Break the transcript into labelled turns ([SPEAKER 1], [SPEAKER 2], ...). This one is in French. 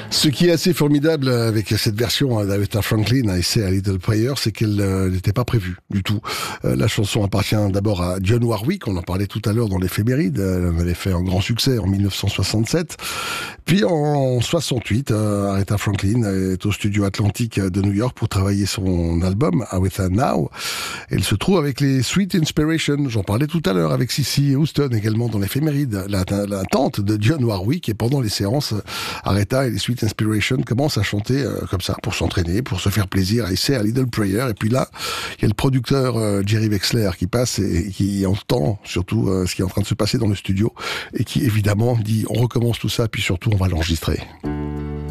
[SPEAKER 1] Ce qui est assez formidable avec cette version d'Aretha Franklin, I Say a Little Prayer, c'est qu'elle n'était pas prévue du tout. La chanson appartient d'abord à Dionne Warwick, on en parlait tout à l'heure dans l'éphéméride, elle en avait fait un grand succès en 1967. Puis en 68, Aretha Franklin est au studio Atlantic de New York pour travailler son album Aretha Now. Elle se trouve avec les Sweet Inspiration, j'en parlais tout à l'heure avec Cissy Houston également dans l'éphéméride, la tante de Dionne Warwick, et pendant les séances, Aretha et les Sweet Inspiration commencent à chanter comme ça, pour s'entraîner, pour se faire plaisir, I Say a Little Prayer, et puis là, il y a le producteur Jerry Wexler qui passe et qui entend surtout ce qui est en train de se passer dans le studio, et qui évidemment dit on recommence tout ça, puis surtout on va l'enregistrer.